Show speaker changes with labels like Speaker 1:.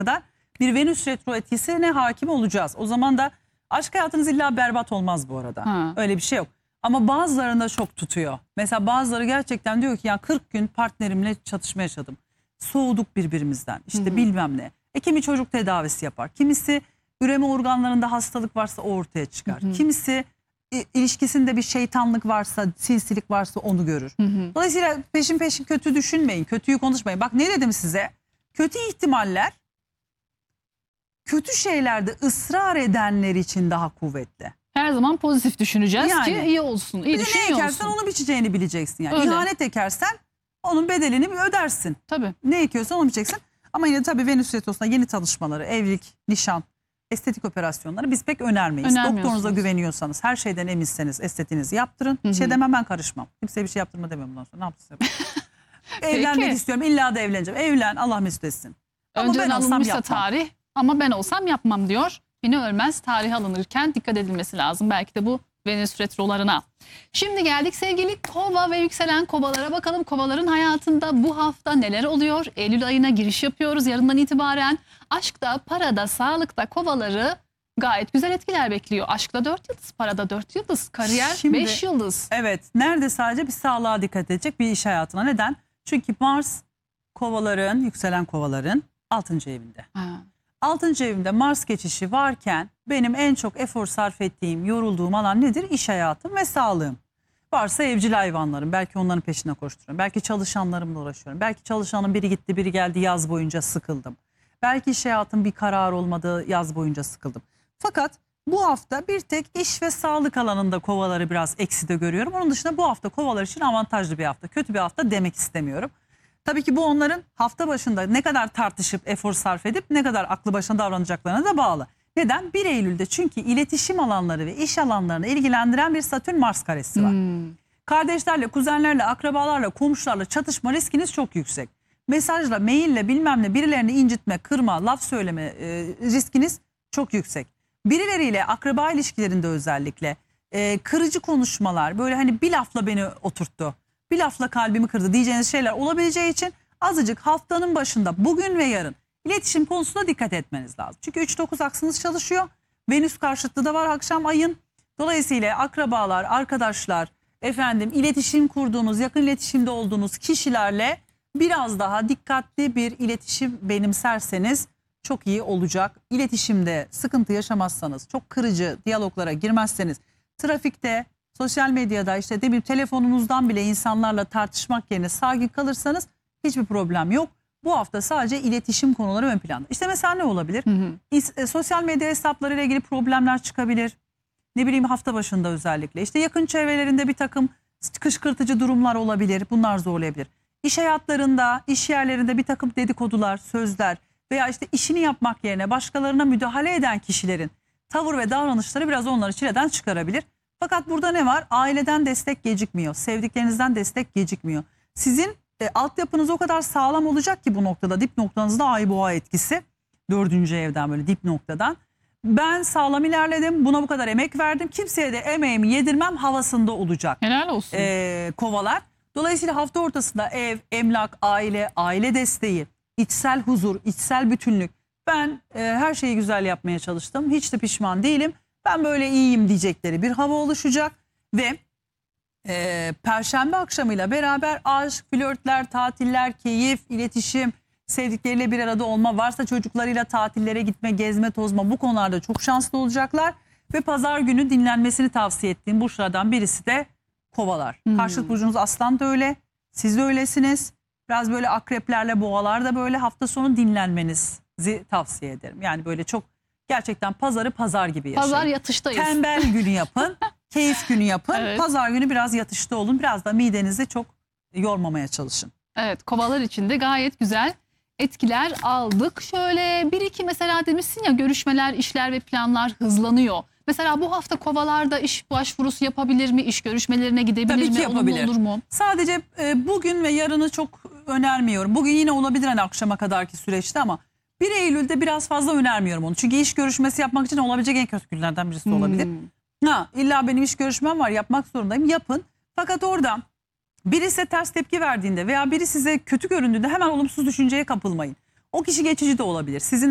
Speaker 1: kadar bir Venüs retro etkisine hakim olacağız. O zaman da aşk hayatınız illa berbat olmaz bu arada. Öyle bir şey yok. Ama bazılarında çok tutuyor. Mesela bazıları gerçekten diyor ki ya 40 gün partnerimle çatışma yaşadım. Soğuduk birbirimizden. İşte bilmem ne. Kimi çocuk tedavisi yapar. Kimisi üreme organlarında hastalık varsa o ortaya çıkar. Kimisi ilişkisinde bir şeytanlık varsa, sinsilik varsa onu görür. Dolayısıyla peşin peşin kötü düşünmeyin. Kötüyü konuşmayın. Bak ne dedim size? Kötü ihtimaller kötü şeylerde ısrar edenler için daha kuvvetli.
Speaker 2: Her zaman pozitif düşüneceğiz
Speaker 1: Yani,
Speaker 2: ki iyi olsun. İyi düşün,
Speaker 1: ne
Speaker 2: iyi
Speaker 1: ekersen
Speaker 2: olsun.
Speaker 1: onu biçeceğini bileceksin. Yani.
Speaker 2: Öyle.
Speaker 1: İhanet ekersen onun bedelini bir ödersin.
Speaker 2: Tabii.
Speaker 1: Ne ekiyorsan onu biçeceksin. Ama yine tabii Venüs retrosunda yeni tanışmaları, evlilik, nişan, estetik operasyonları biz pek önermeyiz. Doktorunuza güveniyorsanız, her şeyden eminseniz estetiğinizi yaptırın. Bir şey demem, ben karışmam. Kimseye bir şey yaptırma demem bundan sonra. Ne yapsın? Evlenmek istiyorum. İlla da evleneceğim. Evlen, Allah mesut etsin.
Speaker 2: Önceden alınmışsa tarih ama ben olsam yapmam diyor. Beni ölmez, tarih alınırken dikkat edilmesi lazım. Belki de bu Venüs retrolarına. Şimdi geldik sevgili Kova ve yükselen Kovalara. Bakalım Kovaların hayatında bu hafta neler oluyor? Eylül ayına giriş yapıyoruz yarından itibaren. Aşkta, parada, sağlıkta Kovaları gayet güzel etkiler bekliyor. Aşkta 4 yıldız, parada 4 yıldız, kariyer 5 yıldız.
Speaker 1: Evet, nerede sadece bir sağlığa dikkat edecek, bir iş hayatına. Neden? Çünkü Mars Kovaların, yükselen Kovaların 6. evinde. 6. evimde Mars geçişi varken benim en çok efor sarf ettiğim, yorulduğum alan nedir? İş hayatım ve sağlığım. Varsa evcil hayvanlarım, belki onların peşine koşturuyorum. Belki çalışanlarımla uğraşıyorum. Belki çalışanın biri gitti biri geldi, yaz boyunca sıkıldım. Belki iş hayatım bir karar olmadı, yaz boyunca sıkıldım. Fakat bu hafta bir tek iş ve sağlık alanında Kovaları biraz ekside görüyorum. Onun dışında bu hafta Kovalar için avantajlı bir hafta. Kötü bir hafta demek istemiyorum. Tabii ki bu onların hafta başında ne kadar tartışıp efor sarf edip ne kadar aklı başına davranacaklarına da bağlı. Neden? 1 Eylül'de çünkü iletişim alanları ve iş alanlarını ilgilendiren bir Satürn-Mars karesi var. Kardeşlerle, kuzenlerle, akrabalarla, komşularla çatışma riskiniz çok yüksek. Mesajla, maille bilmem ne birilerini incitme, kırma, laf söyleme riskiniz çok yüksek. Birileriyle akraba ilişkilerinde özellikle kırıcı konuşmalar, böyle hani bir lafla beni oturttu, bir lafla kalbimi kırdı diyeceğiniz şeyler olabileceği için azıcık haftanın başında bugün ve yarın iletişim konusunda dikkat etmeniz lazım. Çünkü 3-9 aksınız çalışıyor. Venüs karşıtlığı da var akşam ayın. Dolayısıyla akrabalar, arkadaşlar, iletişim kurduğunuz, yakın iletişimde olduğunuz kişilerle biraz daha dikkatli bir iletişim benimserseniz çok iyi olacak. İletişimde sıkıntı yaşamazsanız, çok kırıcı diyaloglara girmezseniz, trafikte, sosyal medyada işte ne bileyim telefonunuzdan bile insanlarla tartışmak yerine sakin kalırsanız hiçbir problem yok. Bu hafta sadece iletişim konuları ön planda. İşte mesela ne olabilir? Sosyal medya hesaplarıyla ilgili problemler çıkabilir. Ne bileyim hafta başında özellikle. İşte yakın çevrelerinde bir takım kışkırtıcı durumlar olabilir. Bunlar zorlayabilir. İş hayatlarında, iş yerlerinde bir takım dedikodular, sözler veya işte işini yapmak yerine başkalarına müdahale eden kişilerin tavır ve davranışları biraz onları çileden çıkarabilir. Fakat burada ne var? Aileden destek gecikmiyor. Sevdiklerinizden destek gecikmiyor. Sizin altyapınız o kadar sağlam olacak ki bu noktada, dip noktanızda ay boğa etkisi. 4. evden böyle dip noktadan. Ben sağlam ilerledim, buna bu kadar emek verdim. Kimseye de emeğimi yedirmem havasında olacak.
Speaker 2: Helal olsun.
Speaker 1: Kovalar. Dolayısıyla hafta ortasında ev, emlak, aile desteği, içsel huzur, içsel bütünlük. Ben her şeyi güzel yapmaya çalıştım. Hiç de pişman değilim. Ben böyle iyiyim diyecekleri bir hava oluşacak. Ve Perşembe akşamıyla beraber aşk, flörtler, tatiller, keyif, iletişim, sevdikleriyle bir arada olma, varsa çocuklarıyla tatillere gitme, gezme, tozma, bu konularda çok şanslı olacaklar. Ve pazar günü dinlenmesini tavsiye ettiğim burçlardan birisi de Kovalar. Karşıt burcunuz Aslan da öyle, siz de öylesiniz. Biraz böyle akreplerle boğalar da böyle hafta sonu dinlenmenizi tavsiye ederim. Yani böyle çok gerçekten pazarı pazar gibi yaşayın.
Speaker 2: Pazar yatıştayız.
Speaker 1: Tembel günü yapın, keyif günü yapın.
Speaker 2: Evet.
Speaker 1: Pazar günü biraz yatışta olun. Biraz da midenizi çok yormamaya çalışın.
Speaker 2: Evet, Kovalar için de gayet güzel etkiler aldık. Şöyle bir iki mesela demişsin ya, görüşmeler, işler ve planlar hızlanıyor. Mesela bu hafta Kovalarda iş başvurusu yapabilir mi? İş görüşmelerine gidebilir
Speaker 1: Tabii
Speaker 2: mi?
Speaker 1: ki yapabilir.
Speaker 2: Olur mu?
Speaker 1: Sadece bugün ve yarını çok önermiyorum. Bugün yine olabilir hani akşama kadarki süreçte ama 1 Eylül'de biraz fazla önermiyorum onu. Çünkü iş görüşmesi yapmak için olabilecek en kötü günlerden birisi olabilir. İlla benim iş görüşmem var, yapmak zorundayım. Yapın. Fakat orada biri size ters tepki verdiğinde veya biri size kötü göründüğünde hemen olumsuz düşünceye kapılmayın. O kişi geçici de olabilir. Sizin